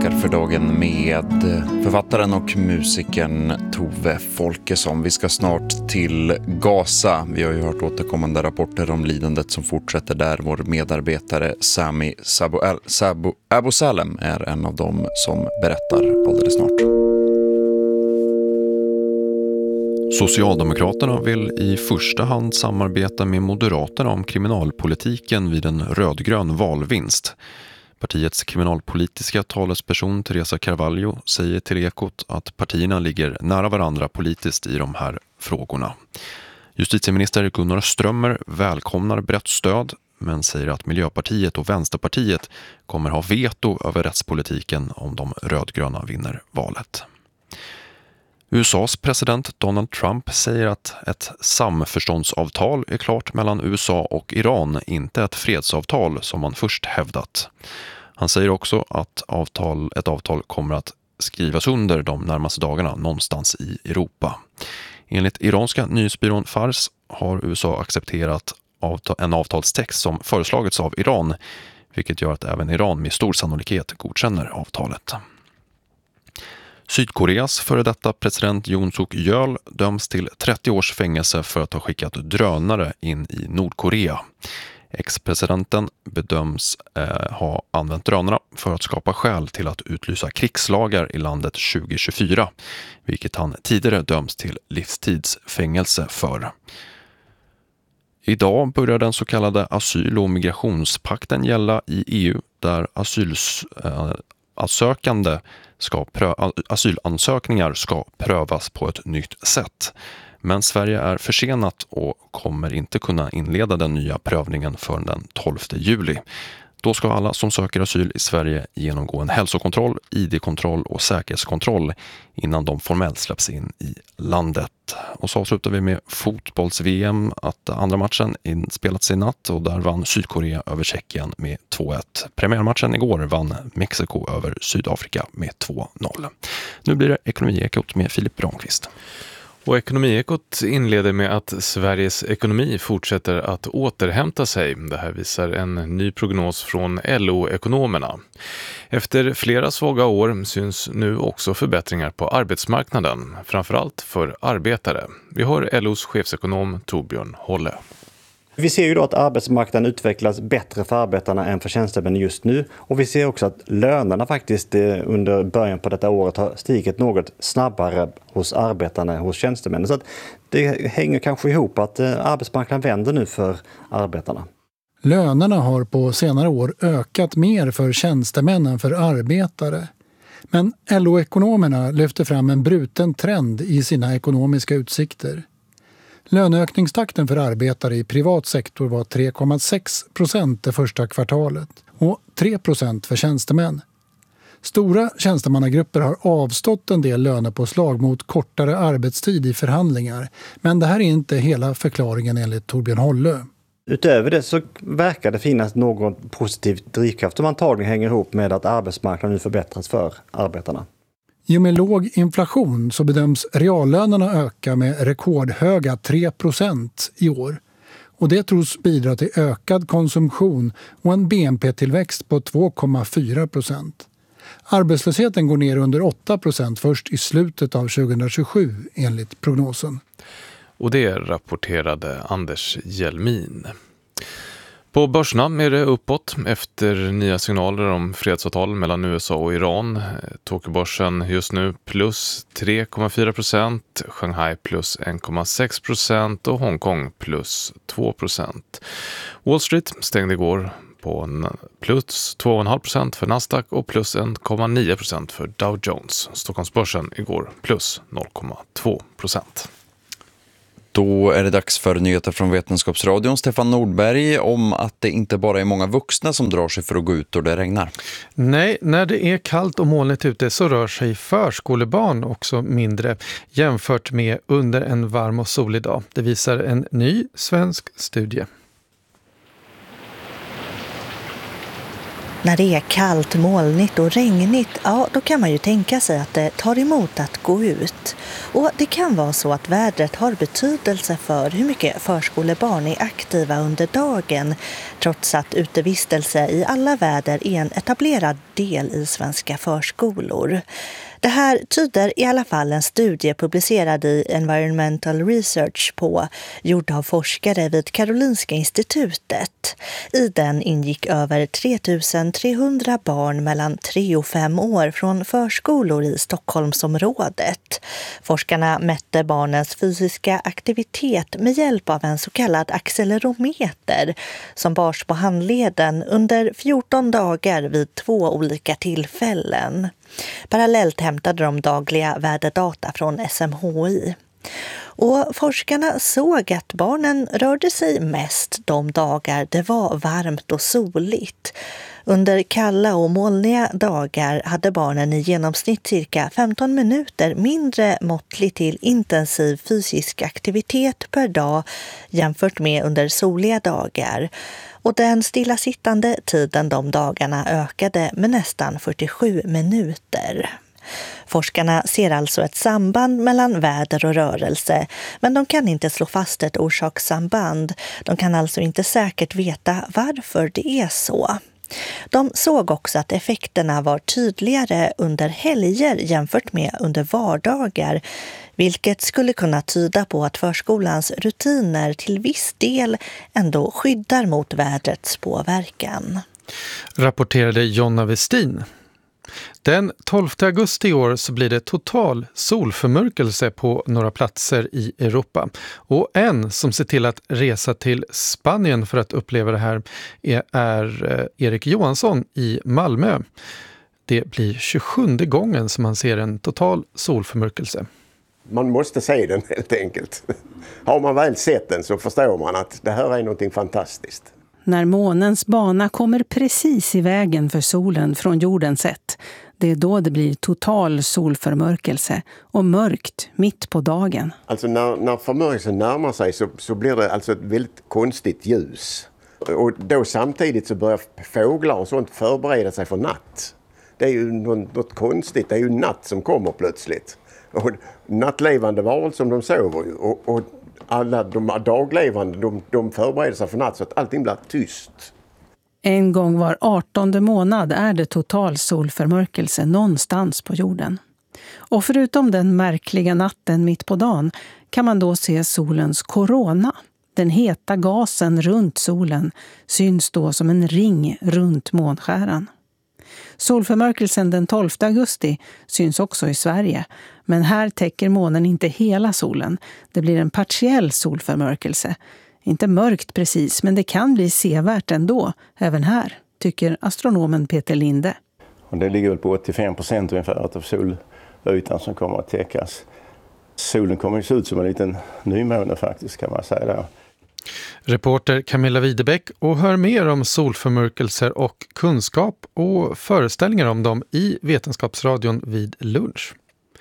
tankar för dagen med författaren och musikern Tove Folkesson. Vi ska snart till Gaza. Vi har ju hört återkommande rapporter om lidandet som fortsätter där. Vår medarbetare Sami Abu Salem är en av dem som berättar alldeles snart. Socialdemokraterna vill i första hand samarbeta med Moderaterna om kriminalpolitiken vid en rödgrön valvinst. Partiets kriminalpolitiska talesperson Teresa Carvalho säger till Ekot att partierna ligger nära varandra politiskt i de här frågorna. Justitieminister Gunnar Strömmer välkomnar brett stöd men säger att Miljöpartiet och Vänsterpartiet kommer ha veto över rättspolitiken om de rödgröna vinner valet. USAs president Donald Trump säger att ett samförståndsavtal är klart mellan USA och Iran, inte ett fredsavtal som man först hävdat. Han säger också att ett avtal kommer att skrivas under de närmaste dagarna någonstans i Europa. Enligt iranska nyhetsbyrån Fars har USA accepterat en avtalstext som föreslagits av Iran, vilket gör att även Iran med stor sannolikhet godkänner avtalet. Sydkoreas före detta president Yoon Suk-yeol döms till 30 års fängelse för att ha skickat drönare in i Nordkorea. Ex-presidenten bedöms ha använt drönarna för att skapa skäl till att utlysa krigslagar i landet 2024, vilket han tidigare döms till livstidsfängelse för. Idag börjar den så kallade asyl- och migrationspakten gälla i EU, där asylansökningar ska prövas på ett nytt sätt. Men Sverige är försenat och kommer inte kunna inleda den nya prövningen förrän den 12 juli. Då ska alla som söker asyl i Sverige genomgå en hälsokontroll, ID-kontroll och säkerhetskontroll innan de formellt släpps in i landet. Och så avslutar vi med fotbolls-VM, att andra matchen inspelats i natt och där vann Sydkorea över Tjeckien med 2-1. Premiärmatchen igår vann Mexiko över Sydafrika med 2-0. Nu blir det Ekonomiekot med Filip Ramqvist. Och Ekonomiekot inleder med att Sveriges ekonomi fortsätter att återhämta sig. Det här visar en ny prognos från LO-ekonomerna. Efter flera svaga år syns nu också förbättringar på arbetsmarknaden, framförallt för arbetare. Vi har LOs chefsekonom Torbjörn Holle. Vi ser ju då att arbetsmarknaden utvecklas bättre för arbetarna än för tjänstemän just nu. Och vi ser också att lönerna faktiskt under början på detta året har stigit något snabbare hos arbetarna hos tjänstemännen. Så att det hänger kanske ihop att arbetsmarknaden vänder nu för arbetarna. Lönerna har på senare år ökat mer för tjänstemän än för arbetare. Men LO-ekonomerna lyfter fram en bruten trend i sina ekonomiska utsikter. Löneökningstakten för arbetare i privat sektor var 3,6% det första kvartalet och 3% för tjänstemän. Stora tjänstemannagrupper har avstått en del lönepåslag mot kortare arbetstid i förhandlingar, men det här är inte hela förklaringen enligt Torbjörn Holle. Utöver det så verkar det finnas någon positiv drivkraft som antagligen hänger ihop med att arbetsmarknaden nu förbättras för arbetarna. I och med låg inflation så bedöms reallönerna öka med rekordhöga 3% i år. Och det tros bidra till ökad konsumtion och en BNP-tillväxt på 2,4%. Arbetslösheten går ner under 8% först i slutet av 2027 enligt prognosen. Och det rapporterade Anders Hjelmin. På börserna är det uppåt efter nya signaler om fredsavtal mellan USA och Iran. Tokyobörsen just nu plus 3,4%, Shanghai plus 1,6% och Hongkong plus 2%. Wall Street stängde igår på plus 2,5% för Nasdaq och plus 1,9% för Dow Jones. Stockholmsbörsen igår plus 0,2%. Då är det dags för nyheter från Vetenskapsradion. Stefan Nordberg om att det inte bara är många vuxna som drar sig för att gå ut och det regnar. Nej, när det är kallt och molnigt ute så rör sig förskolebarn också mindre jämfört med under en varm och solig dag. Det visar en ny svensk studie. När det är kallt, molnigt och regnigt, ja, då kan man ju tänka sig att det tar emot att gå ut. Och det kan vara så att vädret har betydelse för hur mycket förskolebarn är aktiva under dagen, trots att utevistelse i alla väder är en etablerad del i svenska förskolor. Det här tyder i alla fall en studie publicerad i Environmental Research på, gjord av forskare vid Karolinska institutet. I den ingick över 3300 barn mellan 3 och 5 år från förskolor i Stockholmsområdet. Forskarna mätte barnens fysiska aktivitet med hjälp av en så kallad accelerometer som bars på handleden under 14 dagar vid 2 olika tillfällen. Parallellt hämtade de dagliga väderdata från SMHI. Och forskarna såg att barnen rörde sig mest de dagar det var varmt och soligt. Under kalla och molniga dagar hade barnen i genomsnitt cirka 15 minuter mindre måttlig till intensiv fysisk aktivitet per dag jämfört med under soliga dagar. Och den stillasittande tiden de dagarna ökade med nästan 47 minuter. Forskarna ser alltså ett samband mellan väder och rörelse, men de kan inte slå fast ett orsakssamband. De kan alltså inte säkert veta varför det är så. De såg också att effekterna var tydligare under helger jämfört med under vardagar, vilket skulle kunna tyda på att förskolans rutiner till viss del ändå skyddar mot vädrets påverkan. Rapporterade Jonna Westin. Den 12 augusti i år så blir det total solförmörkelse på några platser i Europa. Och en som ser till att resa till Spanien för att uppleva det här är Erik Johansson i Malmö. Det blir 27:e gången som man ser en total solförmörkelse. Man måste se den helt enkelt. Har man väl sett den så förstår man att det här är någonting fantastiskt. När månens bana kommer precis i vägen för solen från jordens sätt, det är då det blir total solförmörkelse och mörkt mitt på dagen. Alltså när förmörkelsen närmar sig så blir det alltså ett väldigt konstigt ljus. Och då samtidigt så börjar fåglar och sånt förbereda sig för natt. Det är ju något konstigt, det är ju natt som kommer plötsligt. Och nattlevande varelser som de sover ju. Och alla de daglevande, de förbereder sig för natt så att allting blir tyst. En gång var 18:e månad är det total solförmörkelse någonstans på jorden. Och förutom den märkliga natten mitt på dagen kan man då se solens korona. Den heta gasen runt solen syns då som en ring runt månskäran. Solförmörkelsen den 12 augusti syns också i Sverige, men här täcker månen inte hela solen. Det blir en partiell solförmörkelse. Inte mörkt precis, men det kan bli sevärt ändå, även här, tycker astronomen Peter Linde. Och det ligger väl på 85% ungefär av solytan som kommer att täckas. Solen kommer att se ut som en liten nymåne faktiskt, kan man säga där. Reporter Camilla Widebeck, och hör mer om solförmörkelser och kunskap och föreställningar om dem i Vetenskapsradion vid lunch.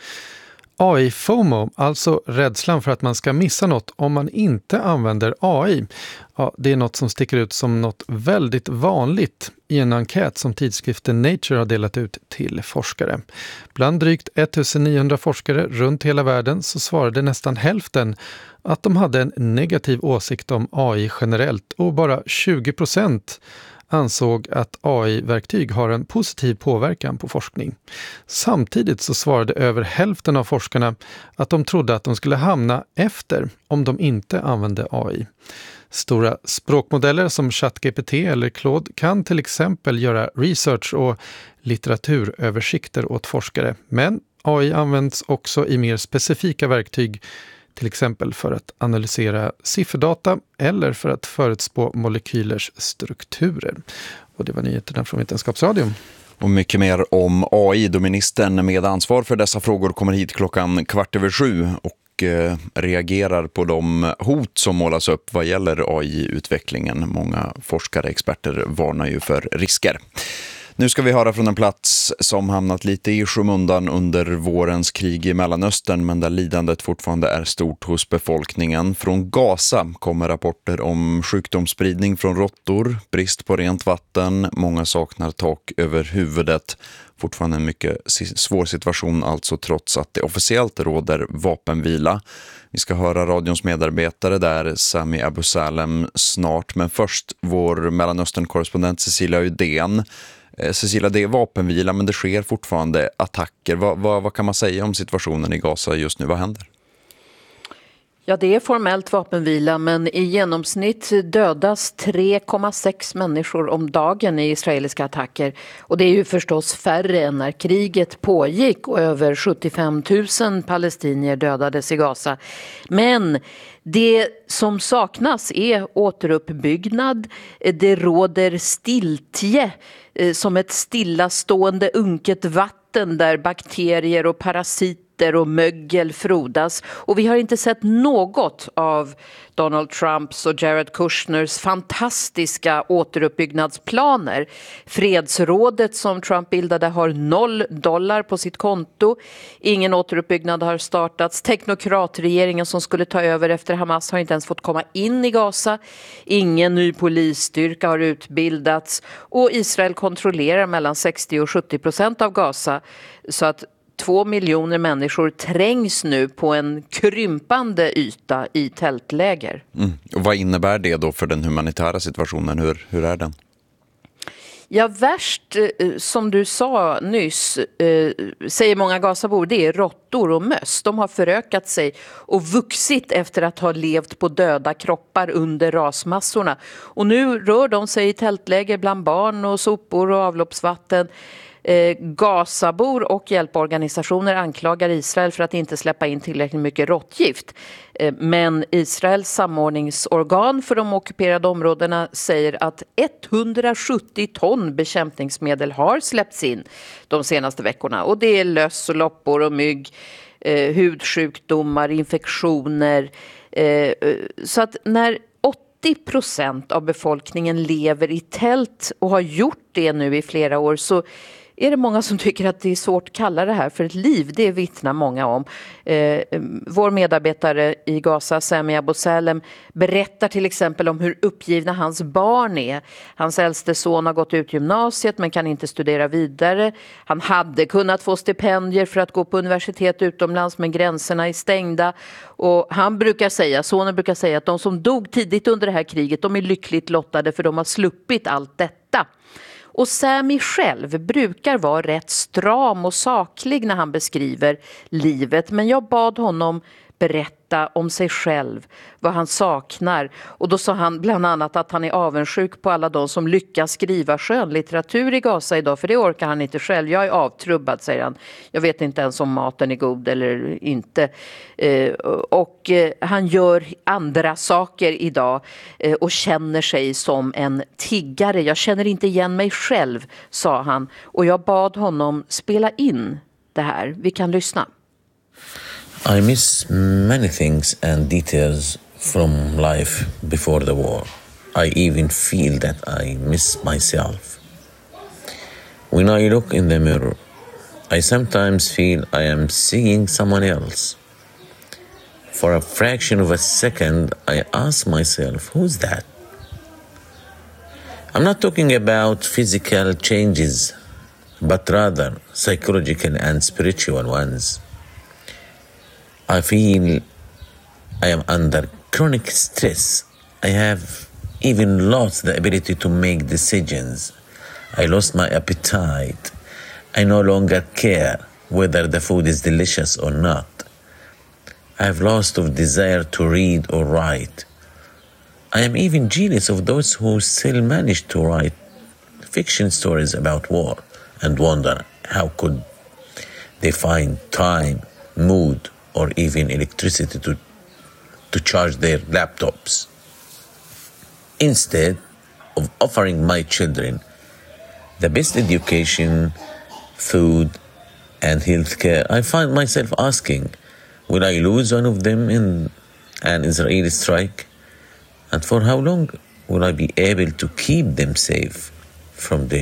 AI-FOMO, alltså rädslan för att man ska missa något om man inte använder AI. Ja, det är något som sticker ut som något väldigt vanligt i en enkät som tidskriften Nature har delat ut till forskare. Bland drygt 1900 forskare runt hela världen så svarade nästan hälften att de hade en negativ åsikt om AI generellt, och bara 20% ansåg att AI-verktyg har en positiv påverkan på forskning. Samtidigt så svarade över hälften av forskarna att de trodde att de skulle hamna efter om de inte använde AI. Stora språkmodeller som ChatGPT eller Claude kan till exempel göra research och litteraturöversikter åt forskare. Men AI används också i mer specifika verktyg, till exempel för att analysera sifferdata eller för att förutspå molekylers strukturer. Och det var nyheterna från Vetenskapsradion. Och mycket mer om AI, då ministern med ansvar för dessa frågor kommer hit 6:15 och reagerar på de hot som målas upp vad gäller AI-utvecklingen. Många forskare och experter varnar ju för risker. Nu ska vi höra från en plats som hamnat lite i skymundan under vårens krig i Mellanöstern, men där lidandet fortfarande är stort hos befolkningen. Från Gaza kommer rapporter om sjukdomsspridning från råttor, brist på rent vatten, många saknar tak över huvudet. Fortfarande en mycket svår situation alltså, trots att det officiellt råder vapenvila. Vi ska höra radions medarbetare där, Sami Abu Salem, snart. Men först vår Mellanöstern-korrespondent Cecilia Uddén. Cecilia, det är vapenvila men det sker fortfarande attacker. Vad kan man säga om situationen i Gaza just nu? Vad händer? Ja, det är formellt vapenvila, men i genomsnitt dödas 3,6 människor om dagen i israeliska attacker. Och det är ju förstås färre än när kriget pågick och över 75 000 palestinier dödades i Gaza. Men det som saknas är återuppbyggnad. Det råder stiltje som ett stillastående unket vatten där bakterier och parasiter och mögel frodas. Och vi har inte sett något av Donald Trumps och Jared Kushners fantastiska återuppbyggnadsplaner. Fredsrådet som Trump bildade har $0 på sitt konto. Ingen återuppbyggnad har startats. Teknokratregeringen som skulle ta över efter Hamas har inte ens fått komma in i Gaza. Ingen ny polisstyrka har utbildats. Och Israel kontrollerar mellan 60-70% av Gaza, så att 2 miljoner människor trängs nu på en krympande yta i tältläger. Och vad innebär det då för den humanitära situationen? Hur är den? Ja, värst, som du sa nyss, säger många Gazabor, det är råttor och möss. De har förökat sig och vuxit efter att ha levt på döda kroppar under rasmassorna. Och nu rör de sig i tältläger bland barn och sopor och avloppsvatten. Gazabor och hjälporganisationer anklagar Israel för att inte släppa in tillräckligt mycket råttgift. Men Israels samordningsorgan för de ockuperade områdena säger att 170 ton bekämpningsmedel har släppts in de senaste veckorna. Och det är löss och loppor och mygg, hudsjukdomar, infektioner. Så att när 80% av befolkningen lever i tält och har gjort det nu i flera år, så är det många som tycker att det är svårt att kalla det här för ett liv. Det vittnar många om. Vår medarbetare i Gaza, Sami Abu Salem, berättar till exempel om hur uppgivna hans barn är. Hans äldste son har gått ut gymnasiet men kan inte studera vidare. Han hade kunnat få stipendier för att gå på universitet utomlands, men gränserna är stängda. Och sonen brukar säga att de som dog tidigt under det här kriget, de är lyckligt lottade för de har sluppit allt detta. Och Sami själv brukar vara rätt stram och saklig när han beskriver livet. Men jag bad honom berätta om sig själv, vad han saknar. Och då sa han bland annat att han är avundsjuk på alla de som lyckas skriva skönlitteratur i Gaza idag. För det orkar han inte själv. Jag är avtrubbad, säger han. Jag vet inte ens om maten är god eller inte. Och han gör andra saker idag och känner sig som en tiggare. Jag känner inte igen mig själv, sa han. Och jag bad honom spela in det här. Vi kan lyssna. I miss many things and details from life before the war. I even feel that I miss myself. When I look in the mirror, I sometimes feel I am seeing someone else. For a fraction of a second, I ask myself, who's that? I'm not talking about physical changes, but rather psychological and spiritual ones. I feel I am under chronic stress. I have even lost the ability to make decisions. I lost my appetite. I no longer care whether the food is delicious or not. I've lost the desire to read or write. I am even jealous of those who still manage to write fiction stories about war and wonder how could they find time, mood, or even electricity to charge their laptops. Instead of offering my children the best education, food, and healthcare, I find myself asking, will I lose one of them in an Israeli strike? And for how long will I be able to keep them safe from the